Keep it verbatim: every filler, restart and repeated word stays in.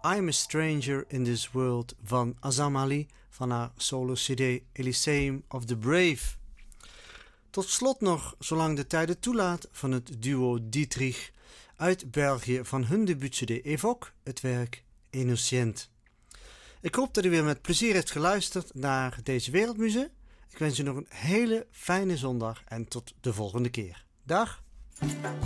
I'm a Stranger in This World van Azam Ali van haar solo-cd Elysium of the Brave. Tot slot nog, zolang de tijd het toelaat, van het duo Dietrich uit België van hun debuutcd Evoque, het werk Innocent. Ik hoop dat u weer met plezier heeft geluisterd naar deze Wereldmuze. Ik wens u nog een hele fijne zondag en tot de volgende keer. Dag!